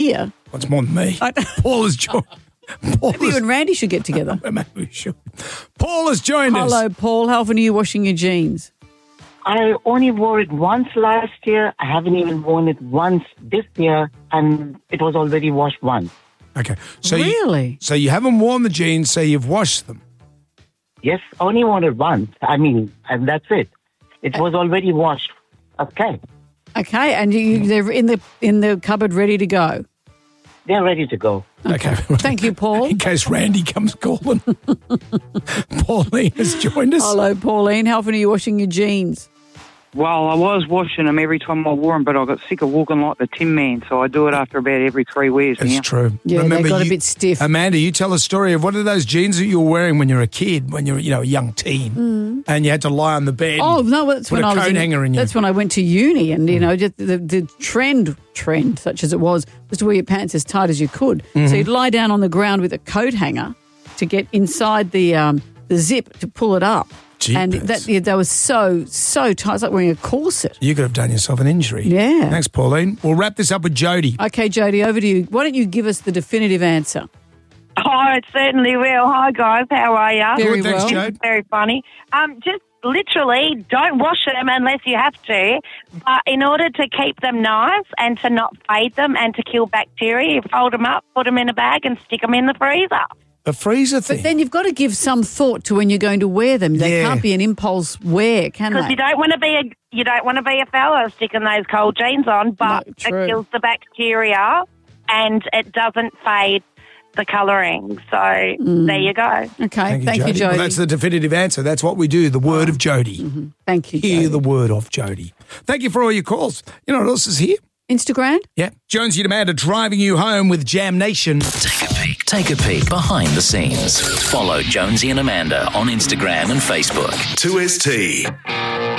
here. What's more than me? Paul has joined. Maybe you and Randy should get together. Maybe we should. Paul has joined us. Hello, Paul. How often are you washing your jeans? I only wore it once last year. I haven't even worn it once this year, and it was already washed once. Okay. So Really? So you haven't worn the jeans, so you've washed them. Yes, only worn it once. And that's it. It was already washed. Okay. Okay, and they're in the cupboard ready to go. They're ready to go. Okay. Thank you, Paul. In case Randy comes calling. Pauline has joined us. Hello, Pauline. How often are you washing your jeans? Well, I was washing them every time I wore them, but I got sick of walking like the Tin Man, so I do it after about every 3 weeks. It's true. Yeah, they got a bit stiff. Amanda, you tell a story of what are those jeans that you were wearing when you were a kid, when you were, a young teen, and you had to lie on the bed. Oh no, that's put when a I was coat hanger in you. That's when I went to uni, and just the trend, such as it was to wear your pants as tight as you could. Mm-hmm. So you'd lie down on the ground with a coat hanger to get inside the zip to pull it up. Jeepers. And that was so tight. It's like wearing a corset. You could have done yourself an injury. Yeah. Thanks, Pauline. We'll wrap this up with Jody. Okay, Jody, over to you. Why don't you give us the definitive answer? Oh, it certainly will. Hi, guys. How are you? Very Good, thanks, well. Jode. Very funny. Just literally don't wash them unless you have to. But in order to keep them nice and to not fade them and to kill bacteria, you fold them up, put them in a bag and stick them in the freezer. A freezer thing. But then you've got to give some thought to when you're going to wear them. They Yeah. can't be an impulse wear, can Because they? you don't want to be a fella sticking those cold jeans on, but No, true. it kills the bacteria and it doesn't fade the colouring. So there you go. Okay, thank you, Jody. Well, that's the definitive answer. That's what we do, the word of Jody. Thank you, Hear Jody. the word of Jody. Thank you for all your calls. You know what else is here? Instagram? Yeah. Jonesy and Amanda driving you home with Jam Nation. Take a peek behind the scenes. Follow Jonesy and Amanda on Instagram and Facebook. 2ST.